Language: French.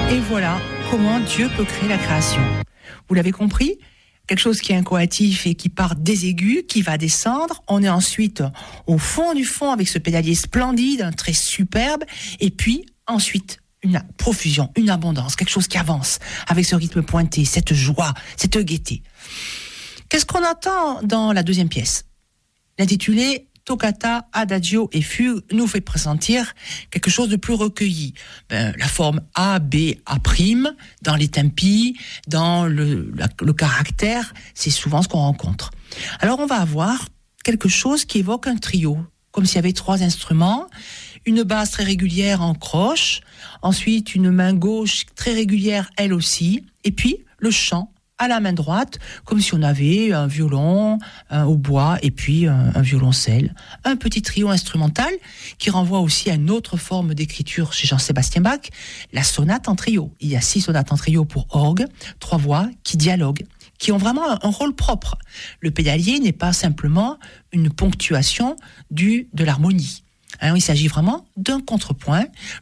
Et voilà comment Dieu peut créer la création. Vous l'avez compris ? Quelque chose qui est incoatif et qui part des aigus, qui va descendre. On est ensuite au fond du fond avec ce pédalier splendide, un trait superbe. Et puis ensuite, une profusion, une abondance, quelque chose qui avance avec ce rythme pointé, cette joie, cette gaieté. Qu'est-ce qu'on entend dans la deuxième pièce ? L'intitulé Toccata, Adagio et Fugue nous fait pressentir quelque chose de plus recueilli. La forme A, B, A', dans les tempi, dans le caractère, c'est souvent ce qu'on rencontre. Alors on va avoir quelque chose qui évoque un trio, comme s'il y avait 3 instruments, une basse très régulière en croche, ensuite une main gauche très régulière elle aussi, et puis le chant à la main droite, comme si on avait un violon, un hautbois et puis un violoncelle. Un petit trio instrumental qui renvoie aussi à une autre forme d'écriture chez Jean-Sébastien Bach, la sonate en trio. Il y a 6 sonates en trio pour orgue, 3 voix qui dialoguent, qui ont vraiment un rôle propre. Le pédalier n'est pas simplement une ponctuation de l'harmonie. Il s'agit vraiment d'un contrepoint.